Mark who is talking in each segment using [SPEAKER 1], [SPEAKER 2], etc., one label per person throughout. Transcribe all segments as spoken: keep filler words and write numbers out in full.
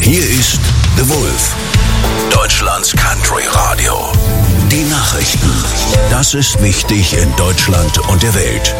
[SPEAKER 1] Hier ist The Wolf, Deutschlands Country Radio. Die Nachrichten. Das ist wichtig in Deutschland und der Welt.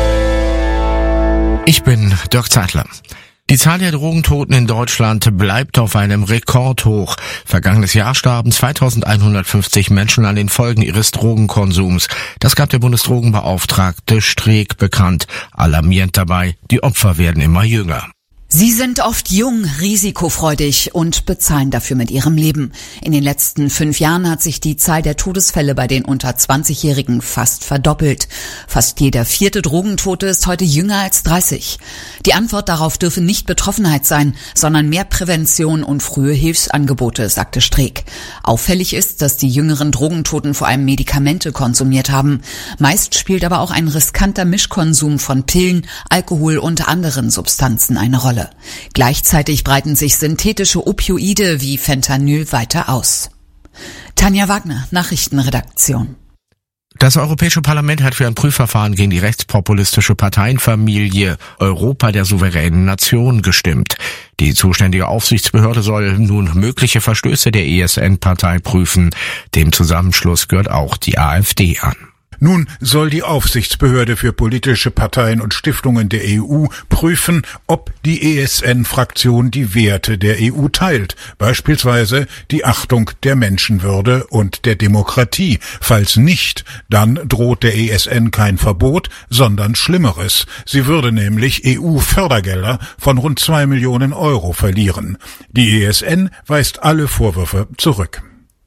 [SPEAKER 2] Ich bin Dirk Zeitler. Die Zahl der Drogentoten in Deutschland bleibt auf einem Rekordhoch. Vergangenes Jahr starben zweitausendeinhundertfünfzig Menschen an den Folgen ihres Drogenkonsums. Das gab der Bundesdrogenbeauftragte Streeck bekannt. Alarmierend dabei, die Opfer werden immer jünger.
[SPEAKER 3] Sie sind oft jung, risikofreudig und bezahlen dafür mit ihrem Leben. In den letzten fünf Jahren hat sich die Zahl der Todesfälle bei den unter zwanzigjährigen fast verdoppelt. Fast jeder vierte Drogentote ist heute jünger als dreißig. Die Antwort darauf dürfe nicht Betroffenheit sein, sondern mehr Prävention und frühe Hilfsangebote, sagte Streeck. Auffällig ist, dass die jüngeren Drogentoten vor allem Medikamente konsumiert haben. Meist spielt aber auch ein riskanter Mischkonsum von Pillen, Alkohol und anderen Substanzen eine Rolle. Gleichzeitig breiten sich synthetische Opioide wie Fentanyl weiter aus. Tanja Wagner, Nachrichtenredaktion.
[SPEAKER 2] Das Europäische Parlament hat für ein Prüfverfahren gegen die rechtspopulistische Parteienfamilie Europa der souveränen Nation gestimmt. Die zuständige Aufsichtsbehörde soll nun mögliche Verstöße der E S N-Partei prüfen. Dem Zusammenschluss gehört auch die AfD an.
[SPEAKER 4] Nun soll die Aufsichtsbehörde für politische Parteien und Stiftungen der E U prüfen, ob die E S N-Fraktion die Werte der E U teilt, beispielsweise die Achtung der Menschenwürde und der Demokratie. Falls nicht, dann droht der E S N kein Verbot, sondern Schlimmeres. Sie würde nämlich E U-Fördergelder von rund zwei Millionen Euro verlieren. Die E S N weist alle Vorwürfe zurück.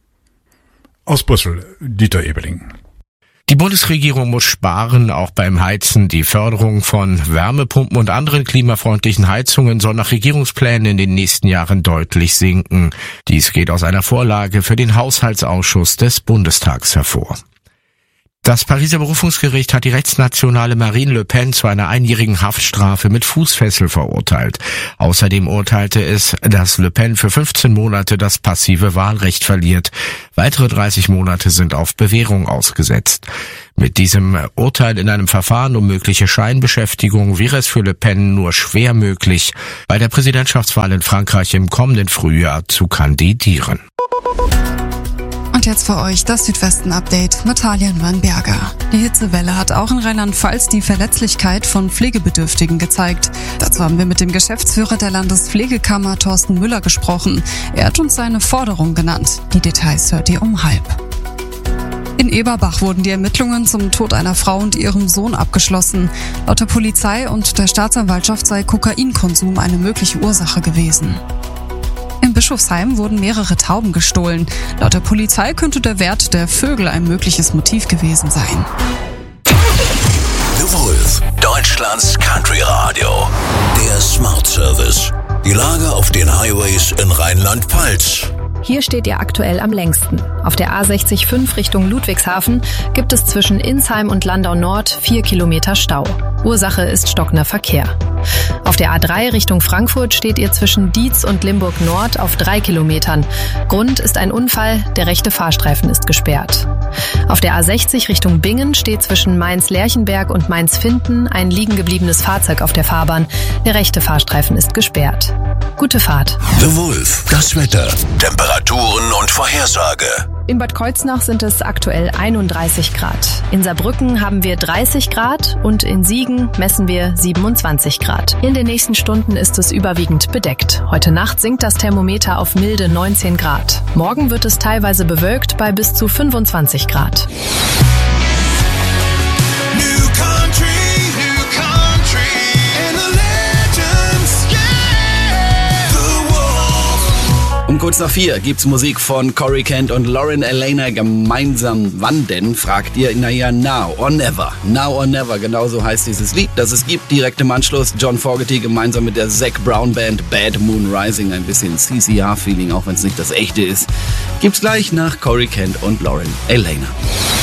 [SPEAKER 4] Aus Brüssel, Dieter Ebeling.
[SPEAKER 2] Die Bundesregierung muss sparen, auch beim Heizen. Die Förderung von Wärmepumpen und anderen klimafreundlichen Heizungen soll nach Regierungsplänen in den nächsten Jahren deutlich sinken. Dies geht aus einer Vorlage für den Haushaltsausschuss des Bundestags hervor. Das Pariser Berufungsgericht hat die rechtsnationale Marine Le Pen zu einer einjährigen Haftstrafe mit Fußfessel verurteilt. Außerdem urteilte es, dass Le Pen für fünfzehn Monate das passive Wahlrecht verliert. Weitere dreißig Monate sind auf Bewährung ausgesetzt. Mit diesem Urteil in einem Verfahren um mögliche Scheinbeschäftigung wäre es für Le Pen nur schwer möglich, bei der Präsidentschaftswahl in Frankreich im kommenden Frühjahr zu kandidieren.
[SPEAKER 5] Und jetzt für euch das Südwesten-Update mit Talian Weinberger. Die Hitzewelle hat auch in Rheinland-Pfalz die Verletzlichkeit von Pflegebedürftigen gezeigt. Dazu haben wir mit dem Geschäftsführer der Landespflegekammer Thorsten Müller gesprochen. Er hat uns seine Forderung genannt. Die Details hört ihr um halb. In Eberbach wurden die Ermittlungen zum Tod einer Frau und ihrem Sohn abgeschlossen. Laut der Polizei und der Staatsanwaltschaft sei Kokainkonsum eine mögliche Ursache gewesen. In Bischofsheim wurden mehrere Tauben gestohlen. Laut der Polizei könnte der Wert der Vögel ein mögliches Motiv gewesen sein.
[SPEAKER 1] The Wolf, Deutschlands Country Radio. Der Smart Service. Die Lage auf den Highways in Rheinland-Pfalz.
[SPEAKER 6] Hier steht ihr aktuell am längsten. Auf der A sechzig fünf Richtung Ludwigshafen gibt es zwischen Insheim und Landau Nord vier Kilometer Stau. Ursache ist stockender Verkehr. Auf der A drei Richtung Frankfurt steht ihr zwischen Dietz und Limburg Nord auf drei Kilometern. Grund ist ein Unfall, der rechte Fahrstreifen ist gesperrt. Auf der A sechzig Richtung Bingen steht zwischen Mainz-Lerchenberg und Mainz-Finden ein liegen gebliebenes Fahrzeug auf der Fahrbahn. Der rechte Fahrstreifen ist gesperrt. Gute Fahrt.
[SPEAKER 1] The Wolf, das Wetter, Temperaturen und Vorhersage.
[SPEAKER 6] In Bad Kreuznach sind es aktuell einunddreißig Grad. In Saarbrücken haben wir dreißig Grad und in Siegen messen wir siebenundzwanzig Grad. In den nächsten Stunden ist es überwiegend bedeckt. Heute Nacht sinkt das Thermometer auf milde neunzehn Grad. Morgen wird es teilweise bewölkt bei bis zu fünfundzwanzig Grad.
[SPEAKER 7] Um kurz nach vier gibt's Musik von Corey Kent und Lauren Elena gemeinsam. Wann denn, fragt ihr? Naja, now or never. Now or never, genauso heißt dieses Lied, das es gibt. Direkt im Anschluss John Fogerty gemeinsam mit der Zac Brown Band Bad Moon Rising. Ein bisschen C C R-Feeling, auch wenn es nicht das echte ist. Gibt's gleich nach Corey Kent und Lauren Elena.